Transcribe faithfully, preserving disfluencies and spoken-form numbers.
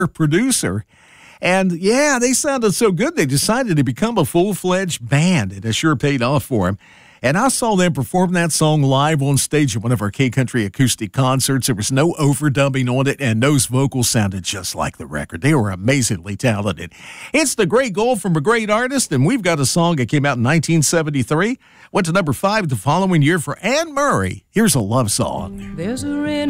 producer. And yeah, they sounded so good, they decided to become a full-fledged band. It has sure paid off for them. And I saw them perform that song live on stage at one of our K-Country acoustic concerts. There was no overdubbing on it, and those vocals sounded just like the record. They were amazingly talented. It's The Great Gold from a great artist, and we've got a song that came out in nineteen seventy-three. Went to number five the following year for Anne Murray. Here's a love song. There's a